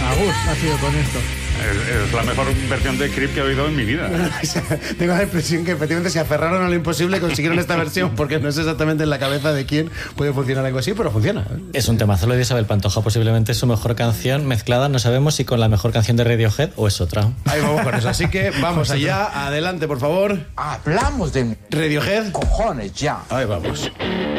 Agur, ha sido con esto. Es la mejor versión de Creep que he oído en mi vida. Tengo la impresión que efectivamente se aferraron a lo imposible y consiguieron esta versión, porque no sé exactamente en la cabeza de quién puede funcionar algo así, pero funciona. Es un temazo lo de Isabel Pantoja, posiblemente es su mejor canción mezclada, no sabemos si con la mejor canción de Radiohead o es otra. Ahí vamos con eso, así que vamos allá, adelante por favor. Hablamos de Radiohead. cojones ya. Ahí vamos.